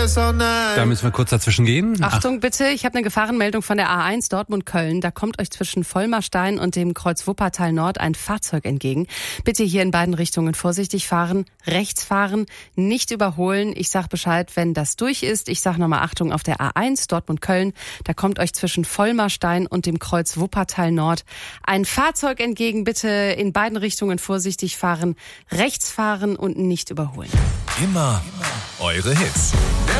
Da müssen wir kurz dazwischen gehen. Achtung bitte, ich habe eine Gefahrenmeldung von der A1 Dortmund-Köln. Da kommt euch zwischen Vollmarstein und dem Kreuz Wuppertal Nord ein Fahrzeug entgegen. Bitte hier in beiden Richtungen vorsichtig fahren, rechts fahren, nicht überholen. Ich sag Bescheid, wenn das durch ist. Ich sag nochmal Achtung auf der A1 Dortmund-Köln. Da kommt euch zwischen Vollmarstein und dem Kreuz Wuppertal Nord ein Fahrzeug entgegen. Bitte in beiden Richtungen vorsichtig fahren, rechts fahren und nicht überholen. Immer eure Hits.